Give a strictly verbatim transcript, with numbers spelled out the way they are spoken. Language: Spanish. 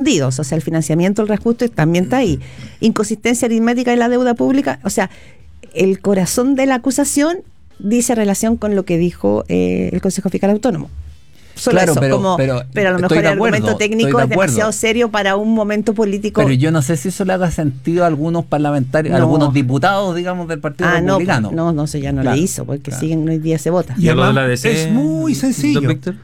escondidos. O sea, el financiamiento, el reajuste también está ahí. Inconsistencia aritmética de la deuda pública. O sea, el corazón de la acusación dice relación con lo que dijo eh, el Consejo Fiscal Autónomo. Solo claro, eso, pero, como, pero, pero a lo mejor el argumento técnico es demasiado serio para un momento político. Pero yo no sé si eso le haga sentido a algunos parlamentarios, no. a algunos diputados, digamos, del Partido ah, Republicano. No, no, no sé, ya no claro, le hizo, porque claro. siguen hoy día se vota. Y, y además, de la D C, es muy sencillo.